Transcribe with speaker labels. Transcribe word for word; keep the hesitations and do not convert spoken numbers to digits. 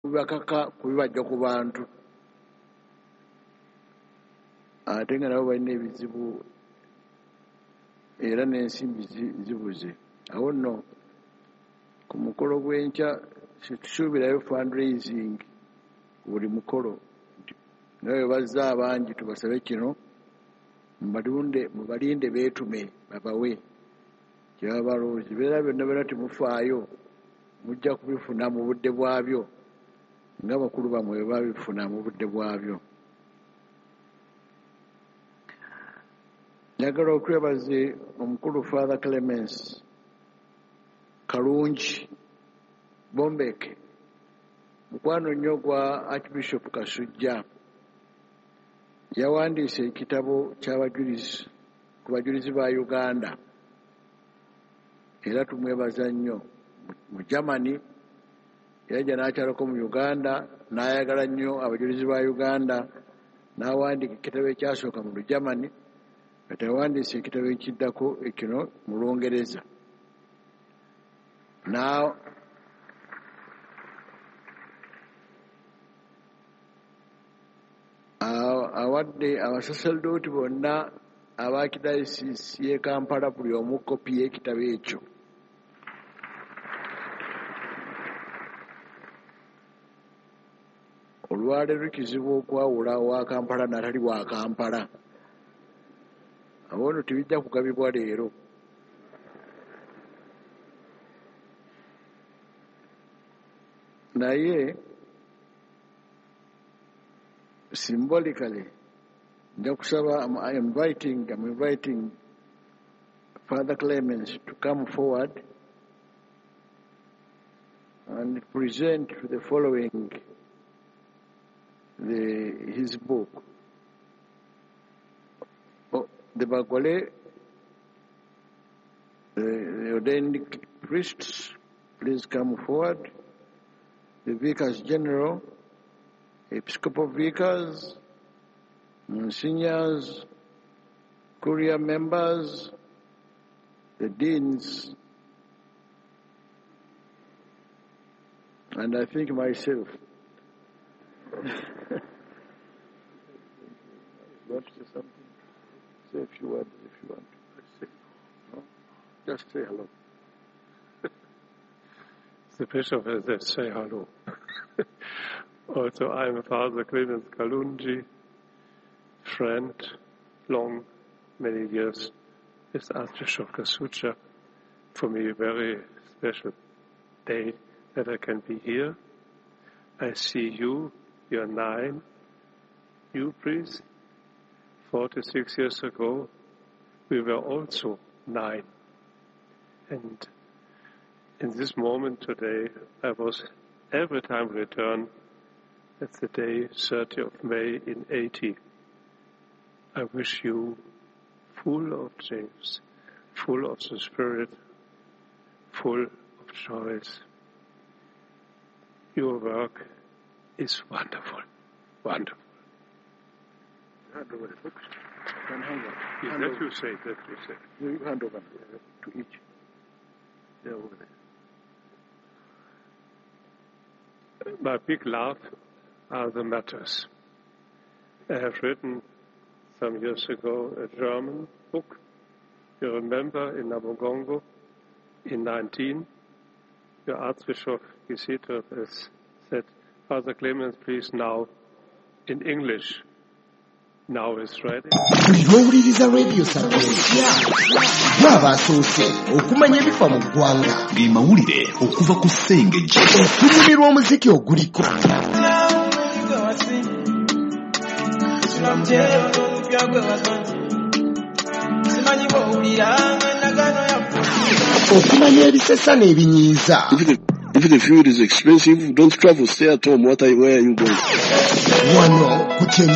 Speaker 1: bakaka kubibajja ku bantu ate nga nabo balina ebizibu era n'ensimbi zibuze. Awo nno ku mukolo gw'enkya tusuubirayo fundraising buli mukolo naye bazza abangi tubasabe kino mubalinde mubalinde beetume babawe kyabaloozi beera byonna byonna temufaayo mujja kubifuna mu budde bwabyo nga bakulu bamwe babifuna mu budde bwabyo. Njagala okwebaze omukulu Father Clemens Kalungi Bombeke, mukwano nnyo gwa Archbishop Kasujja. Yawandiise ekitabo ky'abajulizi ku bajulizi ba Uganda era tumwebaza nnyo. Mu Germany yajja n'akyalako mu Uganda n'ayagala nnyo abajulizi ba Uganda n'awandiika ekitabo ekyasooka mu Germany kati awandiise ekitabo ekiddako ekino mu Lungereza. Now awadde abasaseredooti bonna abakidayisiisi y'e Kampala buli omu kopi y'ekitabo ekyo. Olwaleero kizibu okwawula wa Kampala n'atali wa Kampala. Abono tebijja kugabibwa leero. Naye symbolically nja kusaba I'm inviting I'm inviting Father Clemens to come forward and present the following the his book. Oh, the Bagwale, the, the ordained priests, please come forward. The Vicars General, Episcopal Vicars, Monsignors, Curia members, the deans, and I think myself. You want to say something? Say a few words if you want to. No? Just say hello.
Speaker 2: The Bishop has said, say hello. Also, I'm Father Clemens Kalungi, friend, long, many years with Archbishop Kasujja. For me, a very special day that I can be here. I see you, you're nine, you priest. forty-six years ago, we were also nine. And in this moment today, I was every time returned at the day thirtieth of May in eighty. I wish you full of dreams, full of the Spirit, full of joys. Your work is wonderful, wonderful.
Speaker 1: Hand over the books. Hand over.
Speaker 2: Yeah,
Speaker 1: Hand
Speaker 2: that
Speaker 1: over.
Speaker 2: you say, that you say.
Speaker 1: You hand over to each. They're over there.
Speaker 2: My big love are the matters. I have written some years ago a German book. You remember in Namugongo in nineteen, your Archbishop Gisito has said, Father Clemens, please now in English. Now it's ready.
Speaker 3: Bulowuliriza radio Sapiensia gw'abasoose okumanya ebifa mu ggwanga ge mawulire okuva ku Ssengejje okunyumirwa omuziki oguliko okumanya ebisesa n'ebinyiiza.
Speaker 4: If the food is expensive, don't travel, stay at home. What are, where are you going?
Speaker 3: Wano ku